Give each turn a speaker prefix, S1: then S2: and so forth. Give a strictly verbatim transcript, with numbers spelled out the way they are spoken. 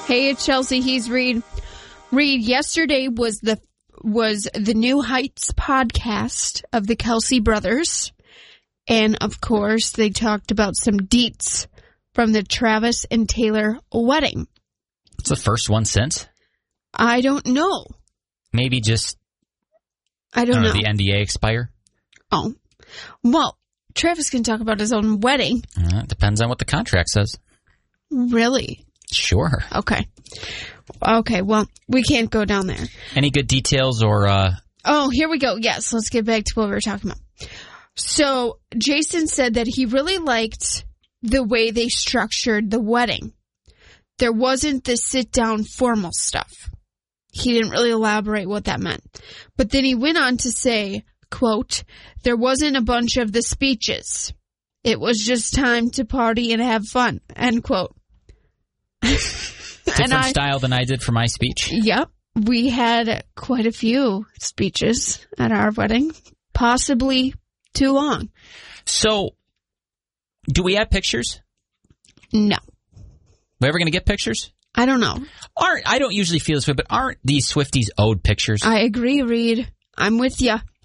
S1: Hey, it's Chelsea. He's Reed. Reed, yesterday was the was the New Heights podcast of the Kelsey brothers. And, of course, they talked about some deets from the Travis and Taylor wedding.
S2: It's the first one since?
S1: I don't know.
S2: Maybe just,
S1: I don't,
S2: I don't know,
S1: know.
S2: the N D A expire?
S1: Oh. Well, Travis can talk about his own wedding.
S2: Uh, it depends on what the contract says.
S1: Really?
S2: Sure.
S1: Okay. Okay, well, we can't go down there.
S2: Any good details or... Uh...
S1: Oh, here we go. Yes, let's get back to what we were talking about. So, Jason said that he really liked the way they structured the wedding. There wasn't the sit-down formal stuff. He didn't really elaborate what that meant. But then he went on to say, quote, there wasn't a bunch of the speeches. It was just time to party and have fun, end quote.
S2: Different I, style than I did for my speech.
S1: Yep. We had quite a few speeches at our wedding. Possibly too long.
S2: So, do we have pictures?
S1: No.
S2: We ever going to get pictures?
S1: I don't know.
S2: Aren't I don't usually feel this way, but aren't these Swifties owed pictures?
S1: I agree, Reed. I'm with ya.